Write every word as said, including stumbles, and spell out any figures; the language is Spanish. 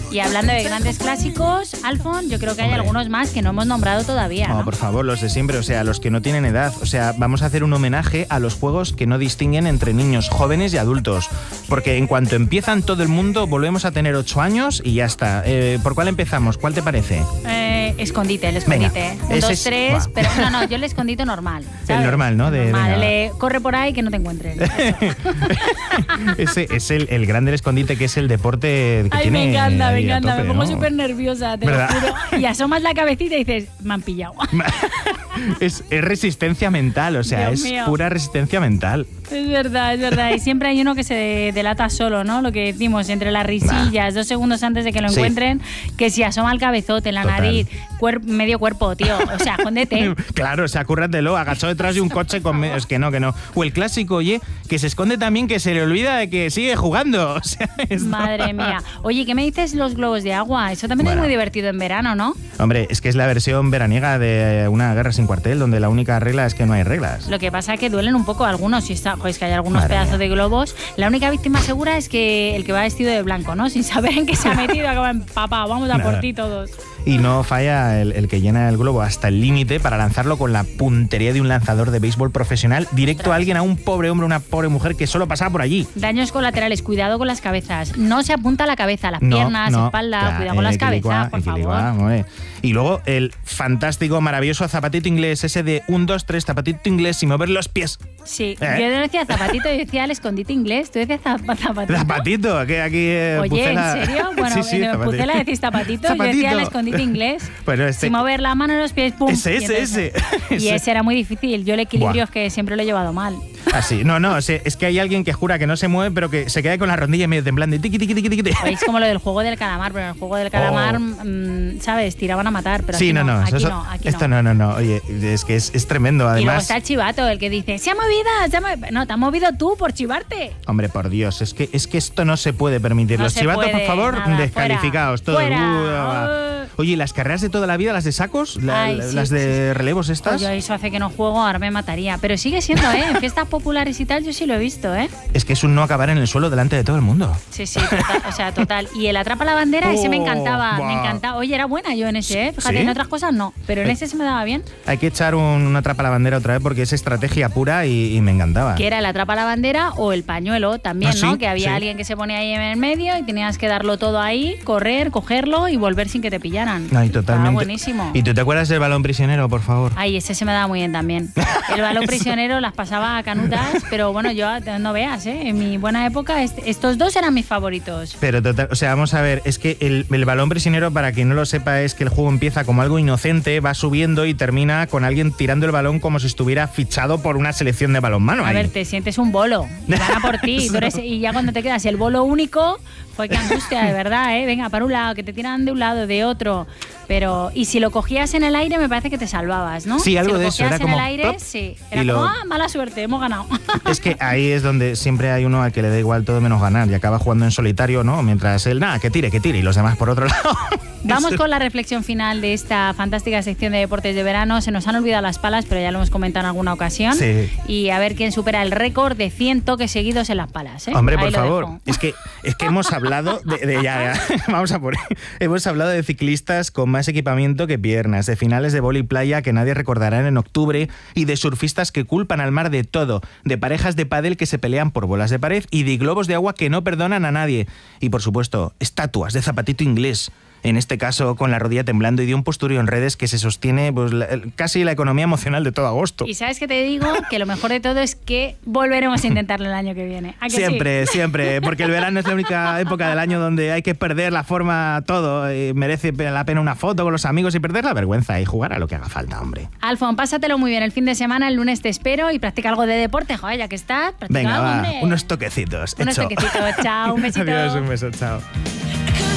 Y hablando de grandes clásicos, Alfon, yo creo que hay Hombre. algunos más que no hemos nombrado todavía, No, ¿no? por favor, los de siempre, o sea, los que no tienen edad. O sea, vamos a hacer un homenaje a los juegos que no distinguen entre niños, jóvenes y adultos. Porque en cuanto empiezan todo el mundo, volvemos a tener ocho años y ya está. Eh, ¿Por cuál empezamos? ¿Cuál te parece? Eh, escondite, el escondite. Venga, Un, ese dos, es- tres, Buah. pero no, no, yo el escondite normal. ¿sabes? El normal, ¿no? De- normal, venga, el va. de corre por ahí que no te encuentren. Ese es el, el grande del escondite, que es el deporte que Ay, tiene. me encanta, me ahí a encanta, tope, me pongo ¿no? súper nerviosa, te ¿Verdad? lo juro. Y asomas la cabecita y dices, me han pillado. Es, es resistencia mental, o sea, Dios es mío. pura resistencia mental. Es verdad, es verdad. Y siempre hay uno que se delata solo, ¿no? Lo que decimos, entre las risillas, dos segundos antes de que lo Sí. encuentren, que si asoma el cabezote, la Total. nariz, cuer- medio cuerpo, tío. O sea, escóndete. Claro, o sea, cúrratelo, agachado detrás de un coche con... me- Es que no, que no. O el clásico, oye, que se esconde también, que se le olvida de que sigue jugando. O sea, esto- Madre mía. Oye, ¿qué me dices los globos de agua? Eso también Bueno. es muy divertido en verano, ¿no? Hombre, es que es la versión veraniega de Una guerra sin cuartel, donde la única regla es que no hay reglas. Lo que pasa es que duelen un poco algunos, si está, joder, es que hay algunos Madre pedazos mía. de globos. La única víctima segura es que el que va vestido de blanco, ¿no? Sin saber en qué se ha metido, acaba en papá, vamos a por Nada. ti todos. Y no falla el, el que llena el globo hasta el límite para lanzarlo con la puntería de un lanzador de béisbol profesional directo a alguien, a un pobre hombre, una pobre mujer que solo pasaba por allí. Daños colaterales, cuidado con las cabezas. No se apunta a la cabeza, las No, piernas, no, espalda, claro, cuidado con las equilicua, cabezas, por equilicua, favor. hombre. Y luego el fantástico, maravilloso zapatito inglés, ese de un, dos, tres, zapatito inglés sin mover los pies. Sí, ¿Eh? yo no decía zapatito, yo decía el escondite inglés. Tú decías zap- zapatito. Zapatito, que aquí eh, Oye, Pucela- ¿en serio? Bueno, Sí, sí, en zapatito. Pucela decís zapatito, yo Zapatito. decía el escondite inglés. Bueno, este- Sin mover la mano en los pies, pum. Ese, Y ese, entonces- ese. Y ese era muy difícil. Yo el equilibrio Buah. es que siempre lo he llevado mal. Así, no, no, o sea, es que hay alguien que jura que no se mueve, pero que se queda con la rodilla medio temblando y tiqui, tiqui, tiqui, tiqui. Es como lo del juego del calamar, pero en el juego del calamar, Oh. mm, ¿sabes? Tiraban a matar, pero Sí, aquí no, no, aquí eso- no, aquí esto no. no, no, no, oye, es que es, es tremendo, Y luego además. está el chivato, el que dice, se ha movido, se ha movido. No, te has movido tú por chivarte. Hombre, por Dios, es que, es que esto no se puede permitir. No Los se chivatos, por puede, favor, nada, descalificados. fuera, Todos. fuera. Uh, Oye, las carreras de toda la vida, las de sacos, La- Ay, la- sí, las sí, de relevos estas. Pues yo eso hace que no juego, ahora me mataría. Pero sigue siendo, ¿eh? En fiestas populares y tal, yo sí lo he visto, ¿eh? Es que es un no acabar en el suelo delante de todo el mundo. Sí, sí, total, o sea, total. Y el atrapa la bandera, ese me Oh, encantaba, me buah. encantaba. Oye, era buena yo en ese, ¿eh? Fíjate, ¿Sí? en otras cosas no, pero en Eh. ese se me daba bien. Hay que echar un, una trapa a la bandera otra vez porque es estrategia pura y, y me encantaba. Que era el atrapa la bandera o el pañuelo también, Ah, ¿no? sí, Que había sí. alguien que se ponía ahí en el medio y tenías que darlo todo ahí, correr, cogerlo y volver sin que te pillaran. Ay, totalmente. Estaba buenísimo. ¿Y tú te acuerdas del balón prisionero, por favor? Ay, ese se me daba muy bien también. El balón prisionero las pasaba a canutas, pero bueno, yo no veas, ¿eh? En mi buena época est- estos dos eran mis favoritos. Pero total, o sea, vamos a ver, es que el, el balón prisionero, para quien no lo sepa, es que el juego empieza como algo inocente, va subiendo y termina con alguien tirando el balón como si estuviera fichado por una selección de balonmano. A ahí. ver, te sientes un bolo y van a por ti. Tú eres- y ya cuando te quedas el bolo único, fue que angustia, de verdad, ¿eh? Venga, para un lado, que te tiran de un lado, de otro. Pero, y si lo cogías en el aire, me parece que te salvabas, ¿no? Sí, algo si lo de eso, cogías era en como el aire, plop, sí. y Era lo- como, ah, mala suerte, hemos ganado. Es que ahí es donde siempre hay uno al que le da igual todo menos ganar y acaba jugando en solitario, ¿no? Mientras él, nada, que tire, que tire, y los demás por otro lado. Vamos Eso- con la reflexión final de esta fantástica sección de deportes de verano. Se nos han olvidado las palas, pero ya lo hemos comentado en alguna ocasión. Sí. Y a ver quién supera el récord de cien toques seguidos en las palas, ¿eh? Hombre, Ahí por lo favor. dejo. Es que, es que hemos hablado de, de- ya, ya. Vamos a por hemos hablado de ciclistas con más equipamiento que piernas, de finales de vóley playa que nadie recordará en octubre y de surfistas que culpan al mar de todo, de parejas de pádel que se pelean por bolas de pared y de globos de agua que no perdonan a nadie. Y por supuesto, estatuas de zapatito inglés. En este caso, con la rodilla temblando y de un posturio en redes que se sostiene pues, la- casi la economía emocional de todo agosto. Y sabes que te digo que lo mejor de todo es que volveremos a intentarlo el año que viene. ¿A que sí? Siempre, siempre, porque el verano es la única época del año donde hay que perder la forma todo. Y merece la pena una foto con los amigos y perder la vergüenza y jugar a lo que haga falta, hombre. Alfon, pásatelo muy bien el fin de semana, el lunes te espero y practica algo de deporte, joder, ya que estás. practica Venga, algo, va, hombre. unos toquecitos. Unos hecho. toquecitos, chao, un besito. Adiós, un beso, chao.